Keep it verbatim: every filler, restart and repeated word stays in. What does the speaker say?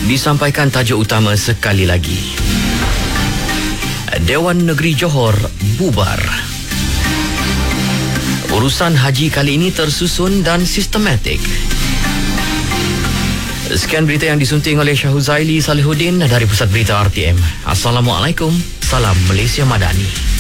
Disampaikan tajuk utama sekali lagi. Dewan Negeri Johor bubar. Urusan haji kali ini tersusun dan sistematik. Sekian berita yang disunting oleh Syahuzaili Salihuddin dari Pusat Berita R T M. Assalamualaikum. Salam Malaysia Madani.